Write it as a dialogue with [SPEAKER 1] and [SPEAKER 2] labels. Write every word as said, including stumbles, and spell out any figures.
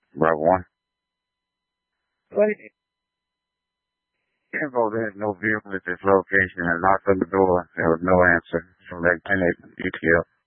[SPEAKER 1] Bravo one.
[SPEAKER 2] What?
[SPEAKER 1] Info, there's no vehicle at this location and knocked on the door. There was no answer. So like ten E T L.